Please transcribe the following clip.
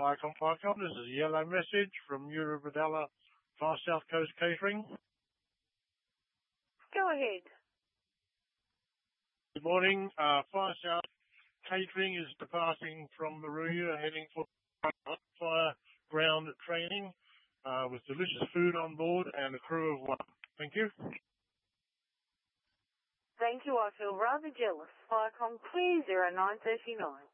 Viacom. This is a yellow message from Eurobadella Far South Coast Catering. Go ahead. Good morning. Far South Catering is departing from Maruya, heading for fire ground training with delicious food on board and a crew of one. Thank you. Thank you. I feel rather jealous. Viacom clear 0939.